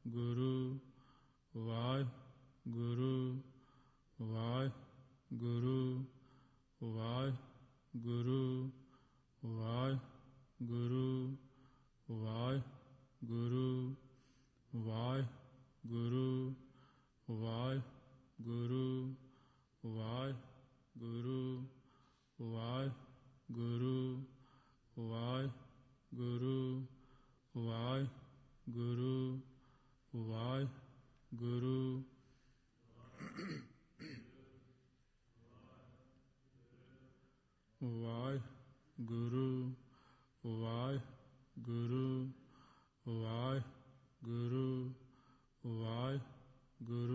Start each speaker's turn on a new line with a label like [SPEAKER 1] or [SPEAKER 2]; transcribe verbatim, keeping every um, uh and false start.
[SPEAKER 1] Guru Waheguru Waheguru Waheguru Waheguru Waheguru Waheguru Waheguru Waheguru Waheguru Waheguru Waheguru Waheguru Waheguru Waheguru Waheguru Waheguru